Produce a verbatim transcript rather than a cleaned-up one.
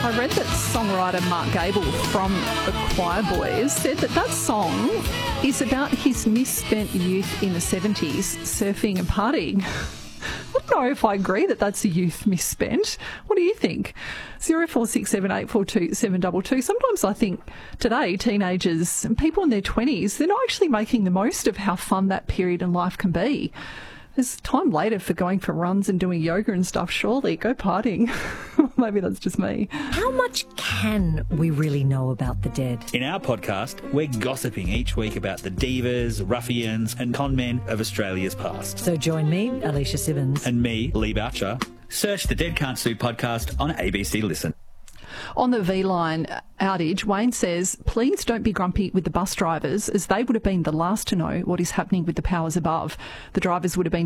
I read that songwriter Mark Gable from the Choir Boys said that that song is about his misspent youth in the seventies, surfing and partying. I don't know if I agree that that's a youth misspent. What do you think? zero four six seven eight four two seven two two. Sometimes I think today teenagers and people in their twenties, they're not actually making the most of how fun that period in life can be. There's time later for going for runs and doing yoga and stuff, surely. Go partying. Maybe that's just me. How much can we really know about the dead? In our podcast, we're gossiping each week about the divas, ruffians and con men of Australia's past. So join me, Alicia Simmons. And me, Lee Boucher. Search the Dead Can't Sue podcast on A B C Listen. On the V-Line outage, Wayne says, please don't be grumpy with the bus drivers, as they would have been the last to know what is happening with the powers above. The drivers would have been